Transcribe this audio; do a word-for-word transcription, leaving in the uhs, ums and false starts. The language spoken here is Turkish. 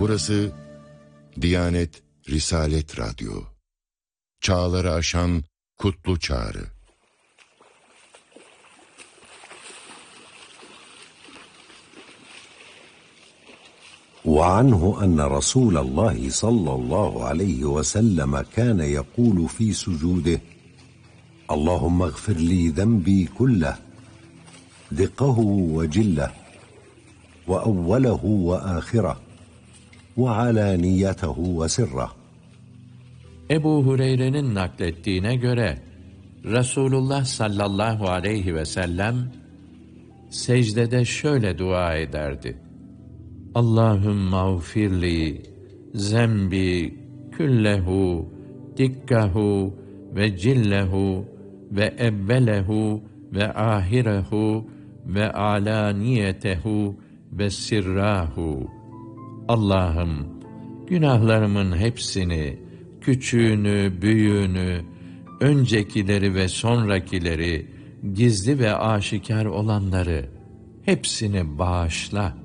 Burası Diyanet Risalet Radyo. Çağları aşan kutlu çağrı. وعنه أن رسول الله صلى الله عليه وسلم كان يقول في سجوده: اللهم اغفر لي ذنبي كله دقه وجله وأوله وآخره وعلانيته وسره. Ebu Hureyre'nin naklettiğine göre Resulullah sallallahu aleyhi ve sellem secdede şöyle dua ederdi: Allahümme ğfirli zembi küllehu dikkahu ve cillehu ve evvelehu ve ahirehu ve alaniyetehu ve sirrahu. Allah'ım, günahlarımın hepsini, küçüğünü, büyüğünü, öncekileri ve sonrakileri, gizli ve aşikar olanları hepsini bağışla.